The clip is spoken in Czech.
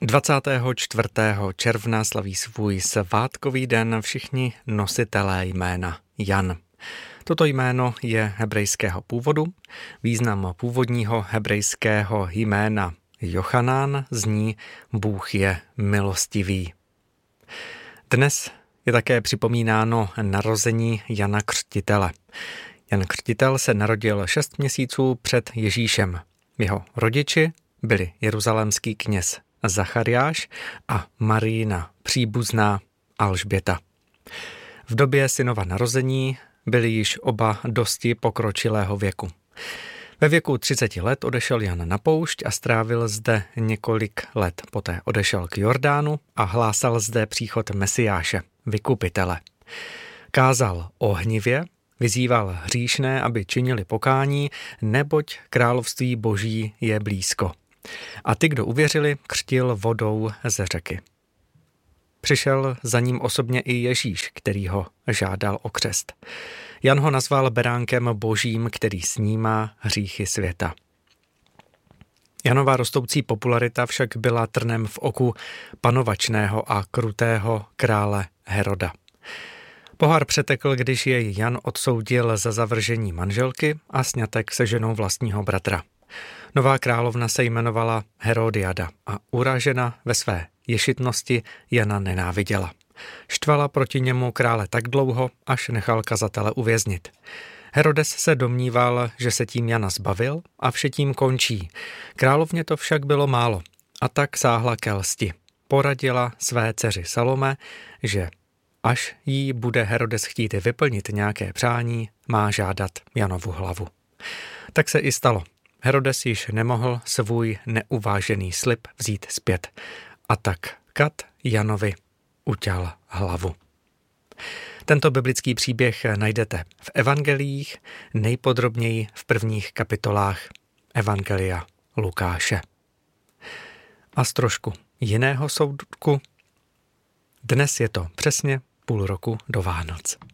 24. června slaví svůj svátkový den všichni nositelé jména Jan. Toto jméno je hebrejského původu. Význam původního hebrejského jména Jochanan zní Bůh je milostivý. Dnes je také připomínáno narození Jana Křtitele. Jan Křtitel se narodil 6 měsíců před Ježíšem. Jeho rodiči byli jeruzalémský kněz Zachariáš a Marijina příbuzná Alžběta. V době synova narození byli již oba dosti pokročilého věku. Ve věku 30 let odešel Jan na poušť a strávil zde několik let. Poté odešel k Jordánu a hlásal zde příchod Mesiáše, vykupitele. Kázal ohnivě, vyzýval hříšné, aby činili pokání, neboť království boží je blízko. A ty, kdo uvěřili, křtil vodou ze řeky. Přišel za ním osobně i Ježíš, který ho žádal o křest. Jan ho nazval beránkem božím, který snímá hříchy světa. Janova rostoucí popularita však byla trnem v oku panovačného a krutého krále Heroda. Pohár přetekl, když jej Jan odsoudil za zavržení manželky a sňatek se ženou vlastního bratra. Nová královna se jmenovala Herodiada a uražena ve své ješitnosti Jana nenáviděla. Štvala proti němu krále tak dlouho, až nechal kazatele uvěznit. Herodes se domníval, že se tím Jana zbavil a vše tím končí. Královně to však bylo málo a tak sáhla ke lsti. Poradila své dceři Salome, že až jí bude Herodes chtít vyplnit nějaké přání, má žádat Janovu hlavu. Tak se i stalo. Herodes již nemohl svůj neuvážený slib vzít zpět a tak kat Janovi uťal hlavu. Tento biblický příběh najdete v evangeliích, nejpodrobněji v prvních kapitolách Evangelia Lukáše. A z trošku jiného soudku, dnes je to přesně půl roku do Vánoc.